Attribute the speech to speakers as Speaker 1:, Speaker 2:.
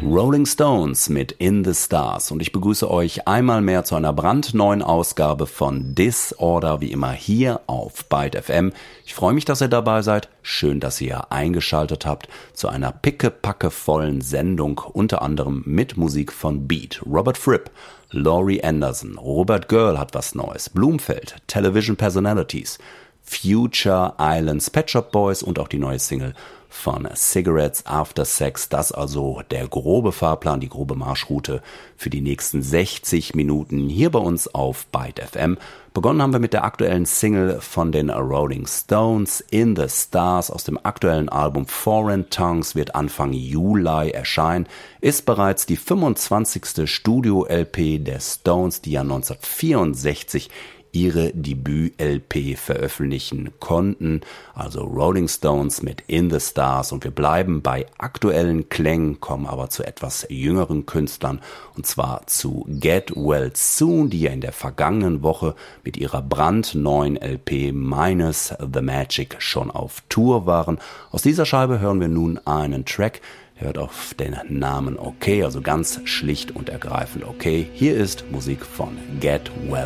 Speaker 1: Rolling Stones mit In the Stars und ich begrüße euch einmal mehr zu einer brandneuen Ausgabe von Disorder, wie immer hier auf Byte FM. Ich freue mich, dass ihr dabei seid. Schön, dass ihr eingeschaltet habt zu einer pickepackevollen Sendung, unter anderem mit Musik von Beat, Robert Fripp, Laurie Anderson, Robert Girl hat was Neues, Blumfeld, Television Personalities, Future Islands, Pet Shop Boys und auch die neue Single von Cigarettes After Sex. Das also der grobe Fahrplan, die grobe Marschroute für die nächsten 60 Minuten hier bei uns auf Byte FM. Begonnen haben wir mit der aktuellen Single von den Rolling Stones, In the Stars, aus dem aktuellen Album Foreign Tongues, wird Anfang Juli erscheinen, ist bereits die 25. Studio-LP der Stones, die ja 1964 ihre Debüt-LP veröffentlichen konnten, also Rolling Stones mit In the Stars, und wir bleiben bei aktuellen Klängen, kommen aber zu etwas jüngeren Künstlern, und zwar zu Get Well Soon, die ja in der vergangenen Woche mit ihrer brandneuen LP Minus the Magic schon auf Tour waren. Aus dieser Scheibe hören wir nun einen Track, der hört auf den Namen Okay, also ganz schlicht und ergreifend Okay. Hier ist Musik von Get Well